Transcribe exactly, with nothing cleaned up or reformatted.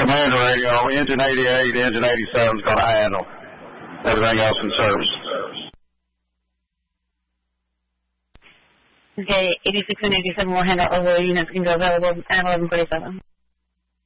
Commander radio, engine eighty-eight, engine eighty-seven is going to handle everything else in service. Okay, eighty-six and eighty-seven will handle all the units can go available at eleven forty-seven.